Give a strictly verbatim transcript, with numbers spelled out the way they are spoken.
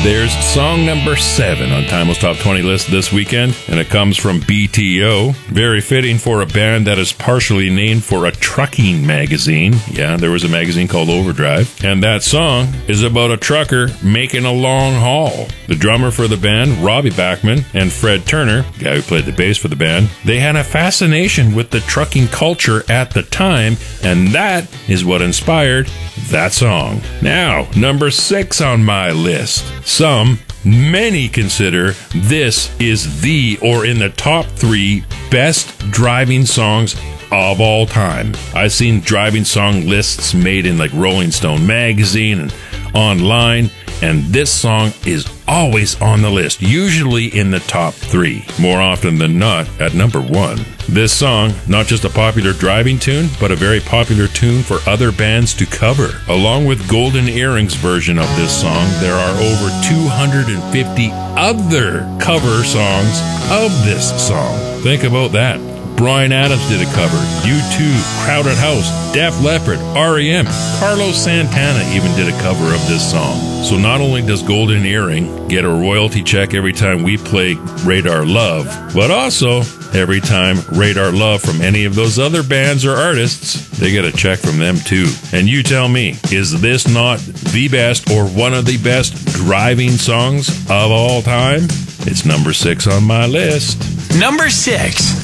There's song number seven on Timeless Top twenty list this weekend, and it comes from B T O. Very fitting for a band that is partially named for a trucking magazine. Yeah, there was a magazine called Overdrive. And that song is about a trucker making a long haul. The drummer for the band, Robbie Bachman, and Fred Turner, the guy who played the bass for the band, they had a fascination with the trucking culture at the time, and that is what inspired that song. Now, number six on my list. Some, many consider this is the, or in the top three, best driving songs of all time. I've seen driving song lists made in like Rolling Stone magazine and online, and this song is always on the list, usually in the top three, more often than not at number one. This song, not just a popular driving tune, but a very popular tune for other bands to cover. Along with Golden Earring's version of this song, there are over two hundred fifty other cover songs of this song. Think about that. Bryan Adams did a cover, U two, Crowded House, Def Leppard, R E M, Carlos Santana even did a cover of this song. So not only does Golden Earring get a royalty check every time we play Radar Love, but also every time Radar Love from any of those other bands or artists, they get a check from them too. And you tell me, is this not the best or one of the best driving songs of all time? It's number six on my list. Number six.